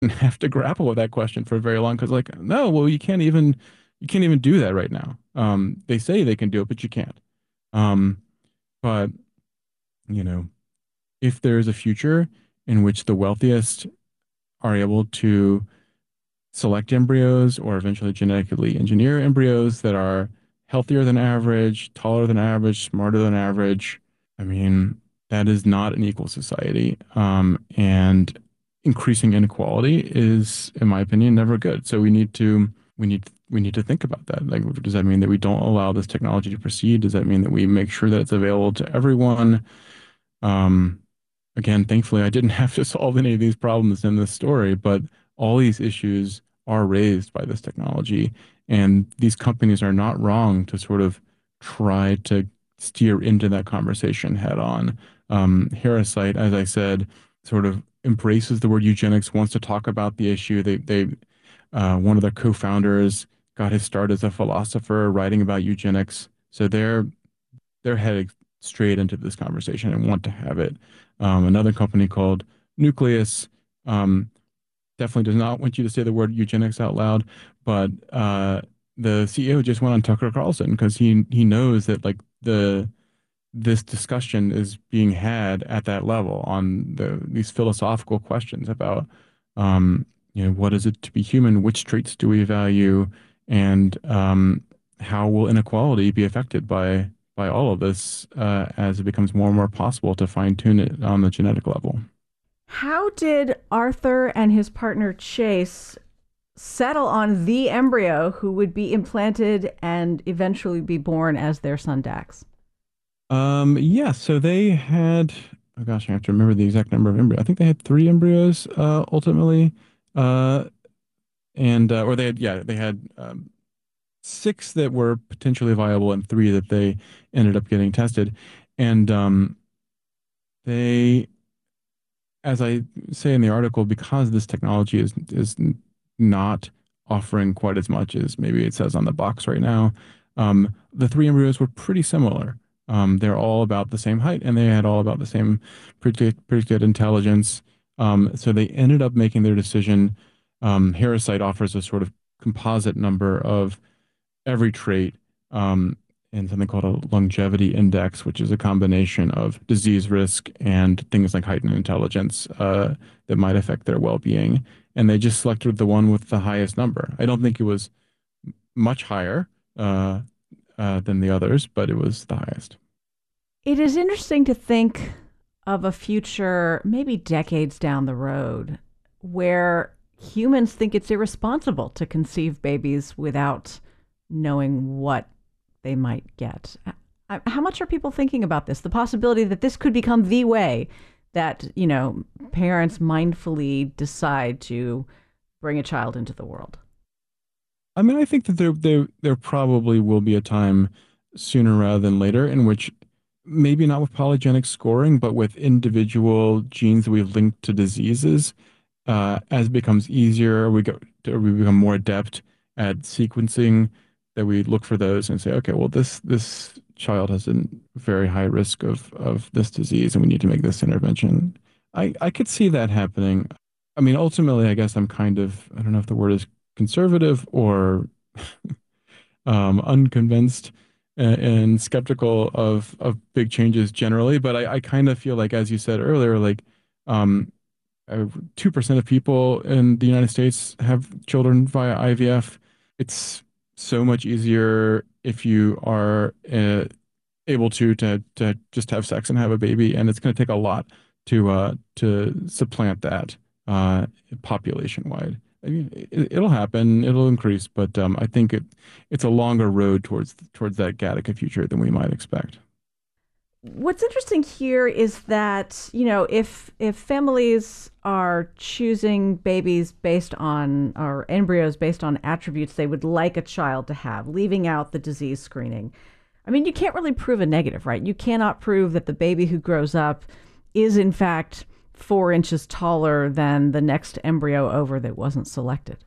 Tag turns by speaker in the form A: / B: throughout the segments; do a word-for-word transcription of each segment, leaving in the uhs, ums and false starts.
A: have to grapple with that question for very long because like, no, well, you can't even you can't even do that right now. Um, they say they can do it, but you can't. Um, but you know, if there is a future in which the wealthiest are able to select embryos or eventually genetically engineer embryos that are healthier than average, taller than average, smarter than average. I mean, that is not an equal society. Um, and increasing inequality is, in my opinion, never good. So we need to we need we need to think about that. Like, does that mean that we don't allow this technology to proceed? Does that mean that we make sure that it's available to everyone? Um, Again, thankfully, I didn't have to solve any of these problems in this story, but all these issues are raised by this technology. And these companies are not wrong to sort of try to steer into that conversation head on. Um, Harrisite, as I said, sort of embraces the word eugenics, wants to talk about the issue. They, they, uh, one of their co-founders got his start as a philosopher writing about eugenics. So they're they're headed straight into this conversation and want to have it. Um, another company called Nucleus um, definitely does not want you to say the word eugenics out loud, but uh, the C E O just went on Tucker Carlson because he he knows that like the this discussion is being had at that level on the these philosophical questions about um, you know what is it to be human, which traits do we value, and um, how will inequality be affected by by all of this uh, as it becomes more and more possible to fine tune it on the genetic level.
B: How did Arthur and his partner Chase settle on the embryo who would be implanted and eventually be born as their son Dax?
A: Um, yeah, so they had, oh gosh, I have to remember the exact number of embryos. I think they had three embryos uh, ultimately. Uh, and uh, or they had yeah they had um, six that were potentially viable and three that they ended up getting tested. And um, they, as I say in the article, because this technology is is not offering quite as much as maybe it says on the box right now, um, the three embryos were pretty similar. Um, they're all about the same height and they had all about the same predict, predicted intelligence. Um, so they ended up making their decision. Um, Harrisite offers a sort of composite number of every trait um, in something called a longevity index, which is a combination of disease risk and things like heightened intelligence uh, that might affect their well-being. And they just selected the one with the highest number. I don't think it was much higher uh, uh, than the others, but it was the highest.
B: It is interesting to think of a future, maybe decades down the road, where humans think it's irresponsible to conceive babies without knowing what they might get. How much are people thinking about this? The possibility that this could become the way that, you know, parents mindfully decide to bring a child into the world.
A: I mean, I think that there there there probably will be a time sooner rather than later in which maybe not with polygenic scoring, but with individual genes that we've linked to diseases, uh, as it becomes easier, we go to, we become more adept at sequencing that we look for those and say, okay, well, this this child has a very high risk of of this disease, and we need to make this intervention. I I could see that happening. I mean, ultimately, I guess I'm kind of, I don't know if the word is conservative or um, unconvinced and, and skeptical of of big changes generally, but I, I kind of feel like, as you said earlier, like um, uh, two percent of people in the United States have children via I V F. It's so much easier if you are uh, able to to to just have sex and have a baby, and it's going to take a lot to uh to supplant that uh population wide. I mean, it, it'll happen, it'll increase, but um, I think it it's a longer road towards towards that Gattaca future than we might expect.
B: What's interesting here is that, you know, if if families are choosing babies based on, or embryos based on attributes they would like a child to have, leaving out the disease screening, I mean, you can't really prove a negative, right? You cannot prove that the baby who grows up is in fact four inches taller than the next embryo over that wasn't selected.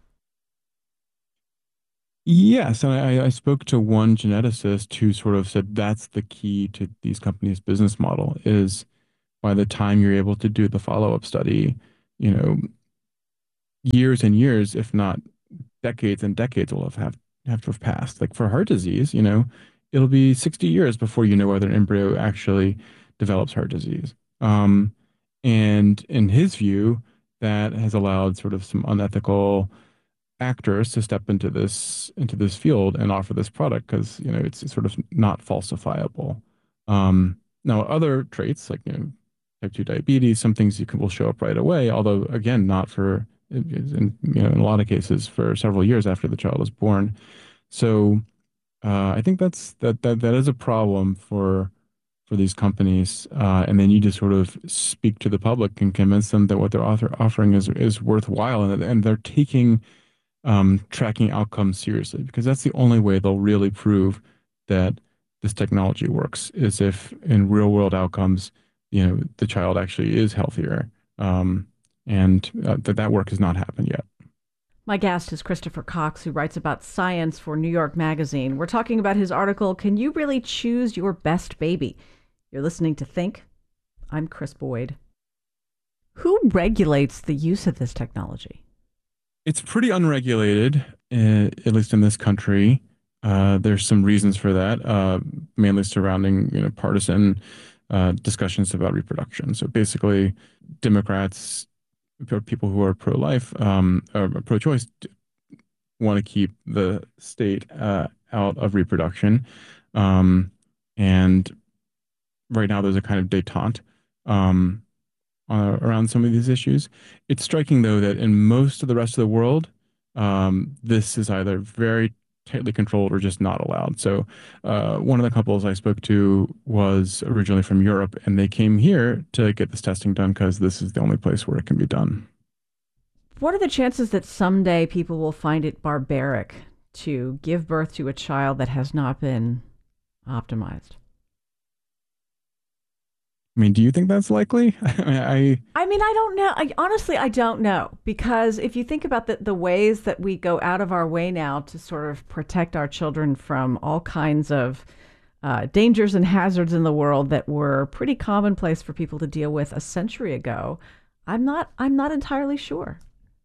A: Yes, and I, I spoke to one geneticist who sort of said that's the key to these companies' business model is by the time you're able to do the follow-up study, you know, years and years, if not decades and decades, will have have, have to have passed. Like for heart disease, you know, it'll be sixty years before you know whether an embryo actually develops heart disease. Um, and in his view, that has allowed sort of some unethical actors to step into this into this field and offer this product because you know it's, it's sort of not falsifiable. Um, now, other traits like you know type two diabetes, some things you can will show up right away. Although again, not for in, you know in a lot of cases for several years after the child is born. So uh, I think that's that that that is a problem for for these companies. Uh, and then you just sort of speak to the public and convince them that what they're author offering is is worthwhile and and they're taking um, tracking outcomes seriously because that's the only way they'll really prove that this technology works is if in real world outcomes, you know, the child actually is healthier. Um, and uh, that that work has not happened yet.
B: My guest is Christopher Cox, who writes about science for New York Magazine. We're talking about his article, Can You Really Choose Your Best Baby? You're listening to Think. I'm Chris Boyd. Who regulates the use of this technology?
A: It's pretty unregulated, uh, at least in this country. Uh, there's some reasons for that, uh, mainly surrounding you know partisan uh, discussions about reproduction. So basically, Democrats or people who are pro-life, um, or pro-choice, want to keep the state uh, out of reproduction, um, and right now there's a kind of détente. Um, uh, around some of these issues. It's striking, though, that in most of the rest of the world, um, this is either very tightly controlled or just not allowed. So, uh, one of the couples I spoke to was originally from Europe, and they came here to get this testing done because this is the only place where it can be done.
B: What are the chances that someday people will find it barbaric to give birth to a child that has not been optimized?
A: I mean, do you think that's likely? I,
B: I mean, I don't know. I, honestly, I don't know. Because if you think about the, the ways that we go out of our way now to sort of protect our children from all kinds of uh, dangers and hazards in the world that were pretty commonplace for people to deal with a century ago, I'm not, I'm not entirely sure.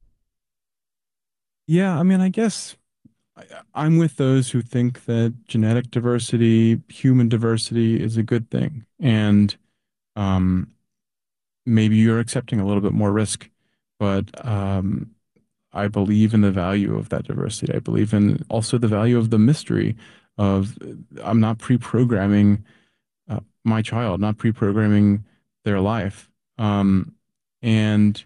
A: yeah, I mean, I guess I, I'm with those who think that genetic diversity, human diversity is a good thing. And um, maybe you're accepting a little bit more risk, but um, I believe in the value of that diversity. I believe in also the value of the mystery of I'm not pre-programming uh, my child, not pre-programming their life. Um, and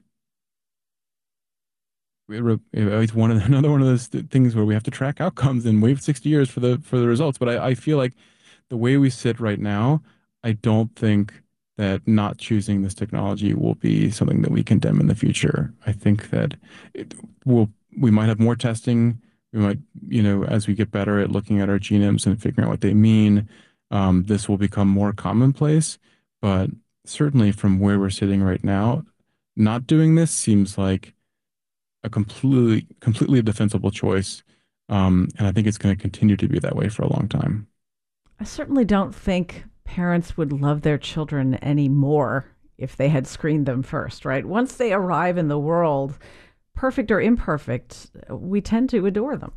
A: it, it's one of the, another one of those things where we have to track outcomes and wait sixty years for the for the results. But I, I feel like the way we sit right now, I don't think that not choosing this technology will be something that we condemn in the future. I think that it will, we might have more testing. We might, you know, as we get better at looking at our genomes and figuring out what they mean, um, this will become more commonplace. But certainly from where we're sitting right now, not doing this seems like a completely, completely defensible choice. Um, and I think it's going to continue to be that way for a long time.
B: I certainly don't think parents would love their children any more if they had screened them first, right? Once they arrive in the world, perfect or imperfect, we tend to adore them.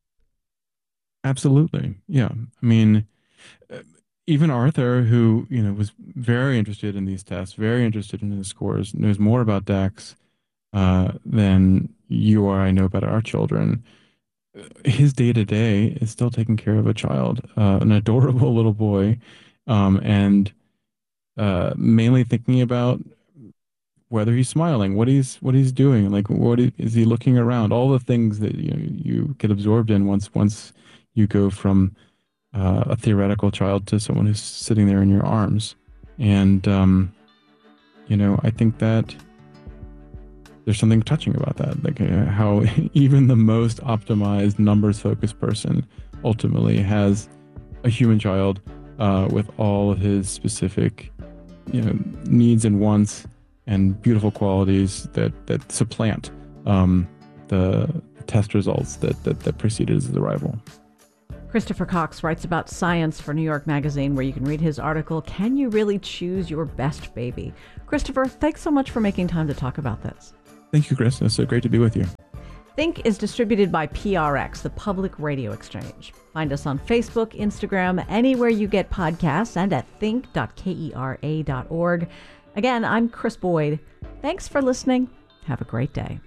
A: Absolutely. Yeah. I mean, uh, even Arthur, who, you know, was very interested in these tests, very interested in his scores, knows more about DAX uh, than you or I know about our children. His day to day is still taking care of a child, uh, an adorable little boy, um, and uh, mainly thinking about whether he's smiling, what he's what he's doing, like what is, is he looking around, all the things that you know, you get absorbed in once once you go from uh, a theoretical child to someone who's sitting there in your arms, and um, you know I think that there's something touching about that, like uh, how even the most optimized numbers focused person ultimately has a human child uh, with all of his specific you know needs and wants and beautiful qualities that that supplant um, the test results that, that that preceded his arrival.
B: Christopher Cox writes about science for New York Magazine, where you can read his article, Can You Really Choose Your Best Baby? Christopher, thanks so much for making time to talk about this.
A: Thank you, Chris. It's so great to be with you.
B: Think is distributed by P R X, the Public Radio Exchange. Find us on Facebook, Instagram, anywhere you get podcasts, and at think dot kera dot org. Again, I'm Chris Boyd. Thanks for listening. Have a great day.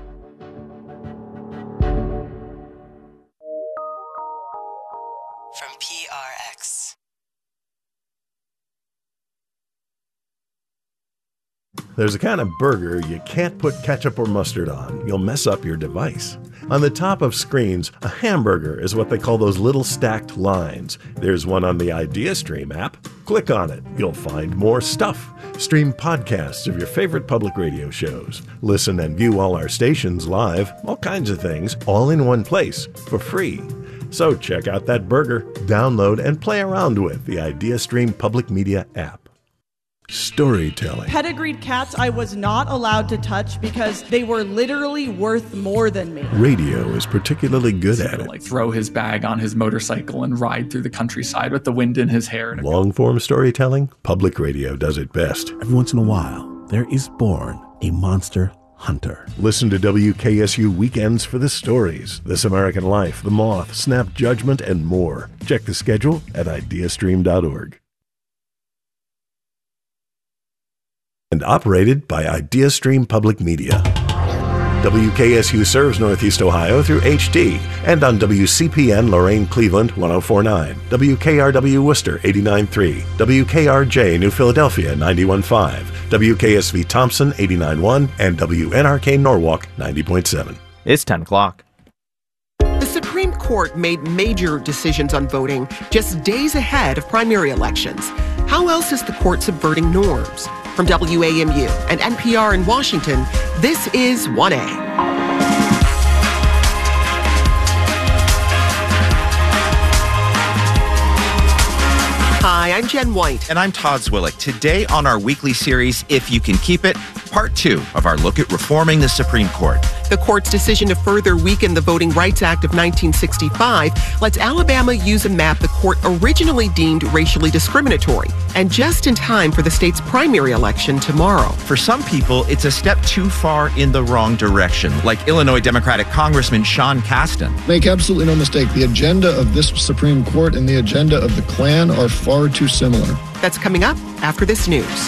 C: From P R X.
D: There's a kind of burger you can't put ketchup or mustard on. You'll mess up your device. On the top of screens, a hamburger is what they call those little stacked lines. There's one on the IdeaStream app. Click on it. You'll find more stuff. Stream podcasts of your favorite public radio shows. Listen and view all our stations live, all kinds of things, all in one place for free. So check out that burger, download, and play around with the IdeaStream Public Media app. Storytelling.
E: Pedigreed cats I was not allowed to touch because they were literally worth more than me.
D: Radio is particularly good at it.
F: Like throw his bag on his motorcycle and ride through the countryside with the wind in his hair.
D: Long-form storytelling, public radio does it best.
G: Every once in a while, there is born a monster hunter.
D: Listen to W K S U Weekends for the stories, This American Life, The Moth, Snap Judgment, and more. Check the schedule at ideastream dot org. And operated by IdeaStream Public Media. W K S U serves Northeast Ohio through H D and on W C P N Lorain Cleveland one oh four point nine, W K R W Worcester eighty-nine point three, W K R J New Philadelphia ninety-one point five, W K S V Thompson eighty-nine point one, and W N R K Norwalk ninety point seven.
H: It's ten o'clock.
I: The Supreme Court made major decisions on voting just days ahead of primary elections. How else is the court subverting norms? From W A M U and N P R in Washington, this is one A. Hi, I'm Jen White.
H: And I'm Todd Zwillick. Today on our weekly series, If You Can Keep It, part two of our look at reforming the Supreme Court.
I: The court's decision to further weaken the Voting Rights Act of nineteen sixty-five lets Alabama use a map the court originally deemed racially discriminatory, and just in time for the state's primary election tomorrow.
H: For some people, it's a step too far in the wrong direction, like Illinois Democratic Congressman Sean Casten.
J: Make absolutely no mistake, the agenda of this Supreme Court and the agenda of the Klan are far too similar.
I: That's coming up after this news.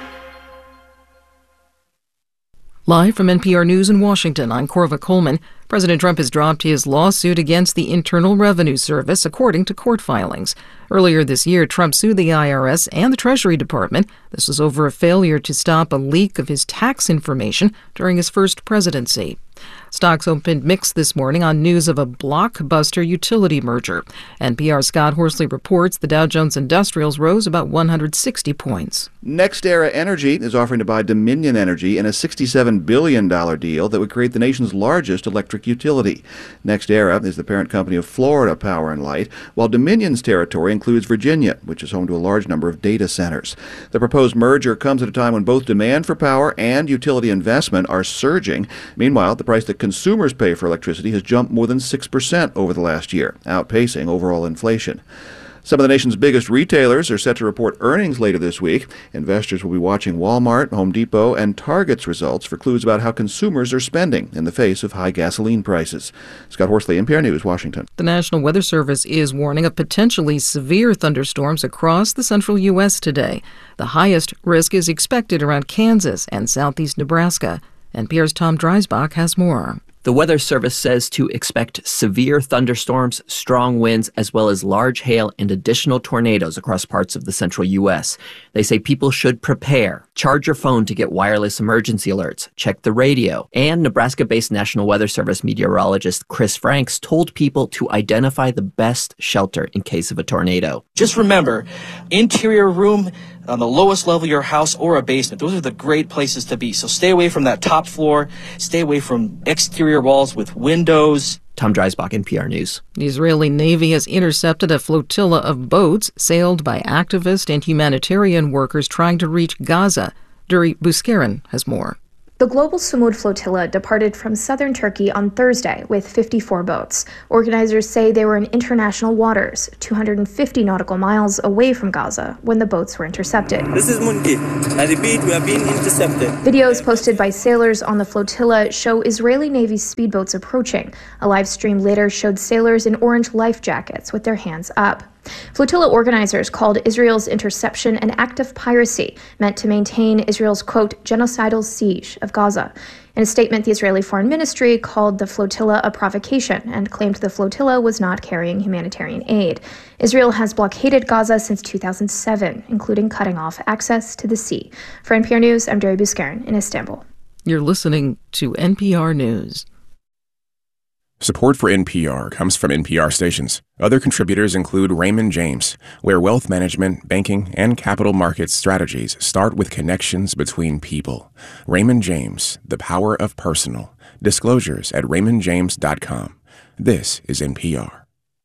K: Live from N P R News in Washington, I'm Corva Coleman. President Trump has dropped his lawsuit against the Internal Revenue Service, according to court filings. Earlier this year, Trump sued the I R S and the Treasury Department. This was over a failure to stop a leak of his tax information during his first presidency. Stocks opened mixed this morning on news of a blockbuster utility merger. N P R's Scott Horsley reports the Dow Jones Industrials rose about one hundred sixty points.
L: NextEra Energy is offering to buy Dominion Energy in a sixty-seven billion dollars deal that would create the nation's largest electric utility. NextEra is the parent company of Florida Power and Light, while Dominion's territory includes Virginia, which is home to a large number of data centers. The proposed merger comes at a time when both demand for power and utility investment are surging. Meanwhile, the price that consumers pay for electricity has jumped more than six percent over the last year, outpacing overall inflation. Some of the nation's biggest retailers are set to report earnings later this week. Investors will be watching Walmart, Home Depot, and Target's results for clues about how consumers are spending in the face of high gasoline prices. Scott Horsley, N P R News, Washington.
K: The National Weather Service is warning of potentially severe thunderstorms across the central U S today. The highest risk is expected around Kansas and southeast Nebraska. N P R's Tom Dreisbach has more.
M: The Weather Service says to expect severe thunderstorms, strong winds, as well as large hail and additional tornadoes across parts of the central U S. They say people should prepare. Charge your phone to get wireless emergency alerts. Check the radio. And Nebraska-based National Weather Service meteorologist Chris Franks told people to identify the best shelter in case of a tornado.
N: Just remember, interior room on the lowest level of your house or a basement. Those are the great places to be. So stay away from that top floor. Stay away from exterior walls with windows.
M: Tom Dreisbach, N P R News.
K: The Israeli Navy has intercepted a flotilla of boats sailed by activist and humanitarian workers trying to reach Gaza. Duri Buskaren has more.
C: The Global Sumud Flotilla departed from southern Turkey on Thursday with fifty-four boats. Organizers say they were in international waters, two hundred fifty nautical miles away from Gaza, when the boats were intercepted.
O: This is Mundi. I repeat, we are being intercepted.
C: Videos posted by sailors on the flotilla show Israeli Navy speedboats approaching. A live stream later showed sailors in orange life jackets with their hands up. Flotilla organizers called Israel's interception an act of piracy meant to maintain Israel's, quote, genocidal siege of Gaza. In a statement, the Israeli Foreign Ministry called the flotilla a provocation and claimed the flotilla was not carrying humanitarian aid. Israel has blockaded Gaza since two thousand seven, including cutting off access to the sea. For N P R News, I'm Dari Buskarin in Istanbul.
K: You're listening to N P R News.
P: Support for N P R comes from N P R stations. Other contributors include Raymond James, where wealth management, banking, and capital markets strategies start with connections between people. Raymond James, the power of personal. Disclosures at raymond james dot com. This is N P R.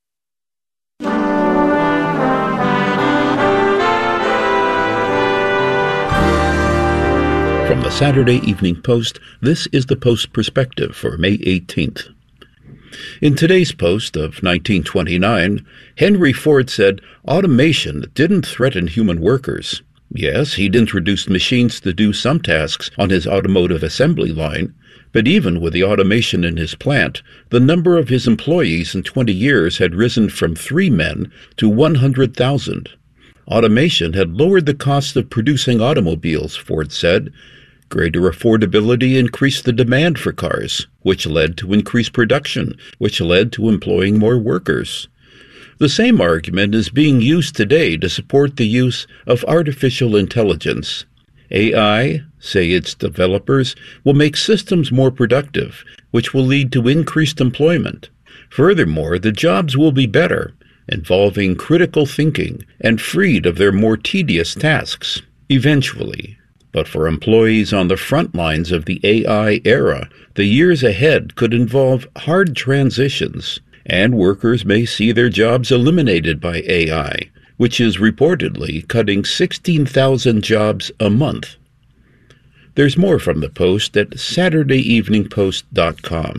Q: From the Saturday Evening Post, this is the Post Perspective for May eighteenth. In today's Post of nineteen twenty-nine, Henry Ford said automation didn't threaten human workers. Yes, he'd introduced machines to do some tasks on his automotive assembly line, but even with the automation in his plant, the number of his employees in twenty years had risen from three men to one hundred thousand. Automation had lowered the cost of producing automobiles, Ford said. Greater affordability increased the demand for cars, which led to increased production, which led to employing more workers. The same argument is being used today to support the use of artificial intelligence. A I, say its developers, will make systems more productive, which will lead to increased employment. Furthermore, the jobs will be better, involving critical thinking and freed of their more tedious tasks, eventually. But for employees on the front lines of the A I era, the years ahead could involve hard transitions, and workers may see their jobs eliminated by A I, which is reportedly cutting sixteen thousand jobs a month. There's more from the Post at saturday evening post dot com.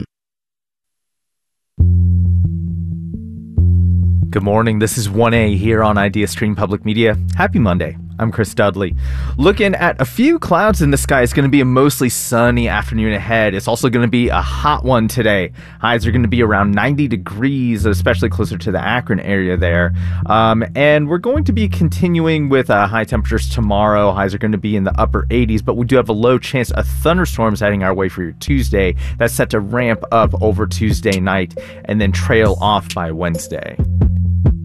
R: Good morning. This is one A here on IdeaStream Public Media. Happy Monday. I'm Chris Dudley. Looking at a few clouds in the sky, it's going to be a mostly sunny afternoon ahead. It's also going to be a hot one today. Highs are going to be around ninety degrees, especially closer to the Akron area there. Um, and we're going to be continuing with uh, high temperatures tomorrow. Highs are going to be in the upper eighties, but we do have a low chance of thunderstorms heading our way for your Tuesday. That's set to ramp up over Tuesday night and then trail off by Wednesday.